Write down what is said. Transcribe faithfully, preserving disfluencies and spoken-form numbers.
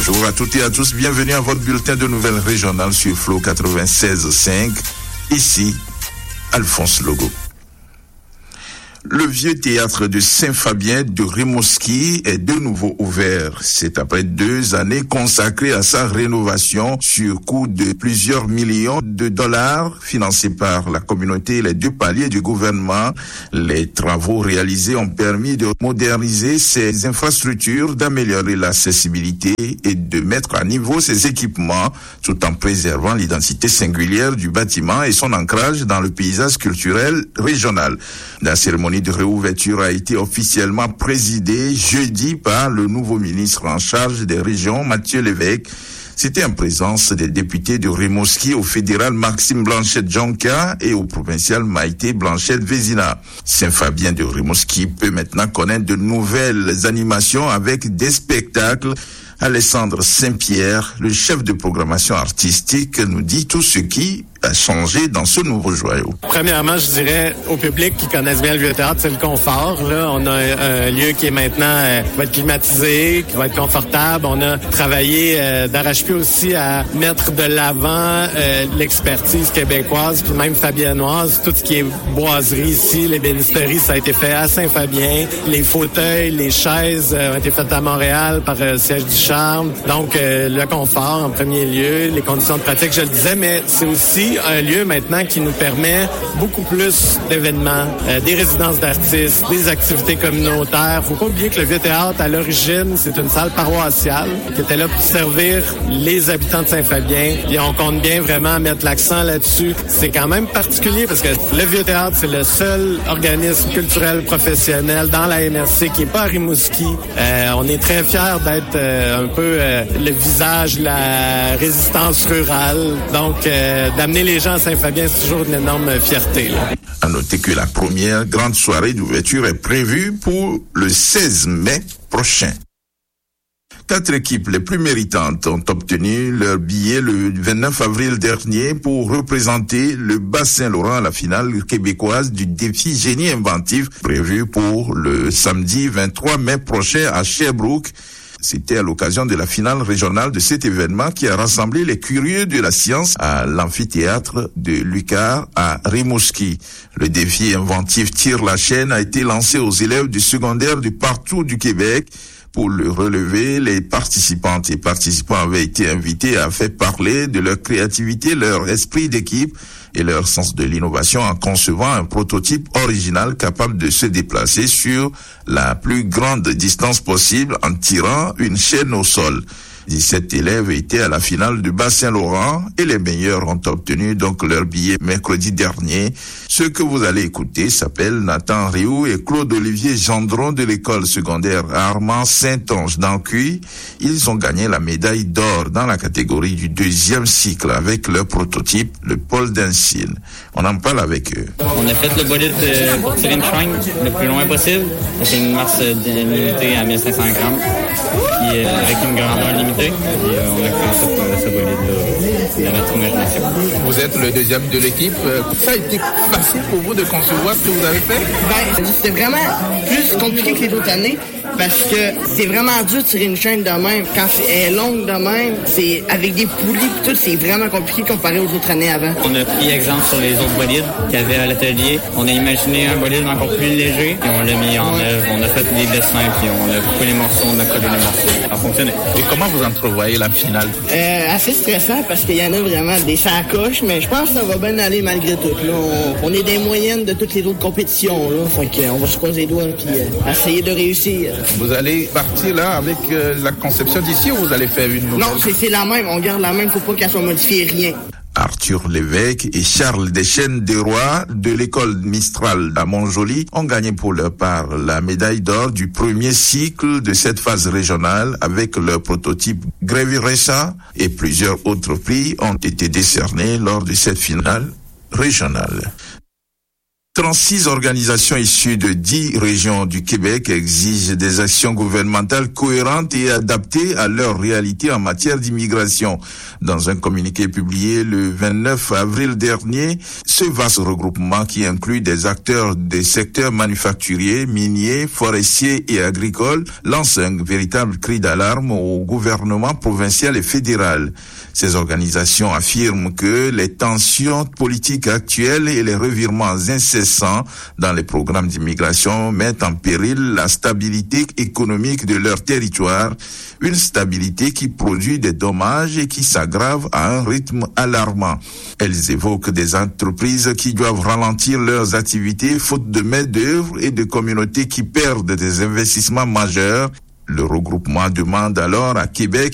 Bonjour à toutes et à tous, bienvenue à votre bulletin de nouvelles régionales sur Flow quatre-vingt-seize virgule cinq. Ici, Alphonse Logo. Le vieux théâtre de Saint-Fabien de Rimouski est de nouveau ouvert. C'est après deux années consacrées à sa rénovation sur coût de plusieurs millions de dollars financés par la communauté et les deux paliers du gouvernement. Les travaux réalisés ont permis de moderniser ses infrastructures, d'améliorer l'accessibilité et de mettre à niveau ses équipements tout en préservant l'identité singulière du bâtiment et son ancrage dans le paysage culturel régional. La cérémonie de réouverture a été officiellement présidée jeudi par le nouveau ministre en charge des régions, Mathieu Lévesque. C'était en présence des députés de Rimouski au fédéral Maxime Blanchette-Jonca et au provincial Maïté Blanchette-Vézina. Saint-Fabien de Rimouski peut maintenant connaître de nouvelles animations avec des spectacles. Alessandre Saint-Pierre, le chef de programmation artistique, nous dit tout ce qui a changé dans ce nouveau joyau. Premièrement, je dirais au public qui connaissent bien le vieux théâtre, c'est le confort. Là, on a un, un lieu qui est maintenant euh, qui va être climatisé, qui va être confortable. On a travaillé euh, d'arrache-pied aussi à mettre de l'avant euh, l'expertise québécoise, puis même fabianoise. Tout ce qui est boiserie ici, l'ébénisterie, ça a été fait à Saint-Fabien. Les fauteuils, les chaises euh, ont été faites à Montréal par euh, Siège du Charme. Donc, euh, le confort en premier lieu, les conditions de pratique, je le disais, mais c'est aussi un lieu maintenant qui nous permet beaucoup plus d'événements, euh, des résidences d'artistes, des activités communautaires. Faut pas oublier que le Vieux Théâtre, à l'origine, c'est une salle paroissiale qui était là pour servir les habitants de Saint-Fabien. Et on compte bien vraiment mettre l'accent là-dessus. C'est quand même particulier parce que le Vieux Théâtre, c'est le seul organisme culturel professionnel dans la M R C qui est pas à Rimouski. Euh, on est très fiers d'être euh, un peu euh, le visage de la résistance rurale. Donc, euh, d'amener les gens à Saint-Fabien, c'est toujours une énorme fierté. Là. À noter que la première grande soirée d'ouverture est prévue pour le seize mai prochain. Quatre équipes les plus méritantes ont obtenu leur billet le vingt-neuf avril dernier pour représenter le Bas-Saint-Laurent à la finale québécoise du défi génie inventif prévu pour le samedi vingt-trois mai prochain à Sherbrooke. C'était à l'occasion de la finale régionale de cet événement qui a rassemblé les curieux de la science à l'amphithéâtre de Lucar à Rimouski. Le défi inventif Tire la chaîne a été lancé aux élèves du secondaire de partout du Québec. Pour le relever, les participantes et participants avaient été invités à faire parler de leur créativité, leur esprit d'équipe et leur sens de l'innovation en concevant un prototype original capable de se déplacer sur la plus grande distance possible en tirant une chaîne au sol. dix-sept élèves étaient à la finale du Bas-Saint-Laurent et les meilleurs ont obtenu donc leur billet mercredi dernier. Ce que vous allez écouter s'appelle Nathan Rioux et Claude-Olivier Gendron de l'école secondaire Armand Saint-Onge d'Ancuy. Ils ont gagné la médaille d'or dans la catégorie du deuxième cycle avec leur prototype, le Paul d'Insine. On en parle avec eux. On a fait le bolide euh, pour tirer une shrine le plus loin possible. C'est une masse euh, limitée à mille cinq cents grammes, puis euh, avec une grandeur limitée. Et euh, on a créé ce, ce bolide-là dans notre imagination. Vous êtes le deuxième de l'équipe. Ça a été facile pour vous de concevoir ce que vous avez fait? Ben, c'était vraiment plus compliqué que les autres années parce que c'est vraiment dur de tirer une chaîne de même. Quand elle est longue de même, c'est avec des poulies et tout, c'est vraiment compliqué comparé aux autres années avant. On a pris exemple sur les autres bolides qu'il y avait à l'atelier. On a imaginé un bolide encore plus léger et on l'a mis en œuvre. On a fait des dessins puis on a coupé les morceaux, on a collé les morceaux. Ça a fonctionné. Et comment vous entrevoyez la finale? Euh, assez stressant parce qu'il y en a vraiment des sacoches, mais je pense que ça va bien aller malgré tout. Là, on, on est des moyennes de toutes les autres compétitions. Là, fait qu'on va se croiser les doigts et euh, essayer de réussir. Vous allez partir là avec euh, la conception d'ici ou vous allez faire une nouvelle? Non, c'est, c'est la même. On garde la même. Faut pas qu'elle soit modifiée, rien. Arthur Lévesque et Charles Deschênes-Desrois de l'école Mistral à Montjoly ont gagné pour leur part la médaille d'or du premier cycle de cette phase régionale avec leur prototype Gréviressa et plusieurs autres prix ont été décernés lors de cette finale régionale. trente-six organisations issues de dix régions du Québec exigent des actions gouvernementales cohérentes et adaptées à leur réalité en matière d'immigration. Dans un communiqué publié le vingt-neuf avril dernier, ce vaste regroupement qui inclut des acteurs des secteurs manufacturiers, miniers, forestiers et agricoles lance un véritable cri d'alarme au gouvernement provincial et fédéral. Ces organisations affirment que les tensions politiques actuelles et les revirements incessants dans les programmes d'immigration mettent en péril la stabilité économique de leur territoire, une stabilité qui produit des dommages et qui s'aggrave à un rythme alarmant. Elles évoquent des entreprises qui doivent ralentir leurs activités faute de main-d'œuvre et de communautés qui perdent des investissements majeurs. Le regroupement demande alors à Québec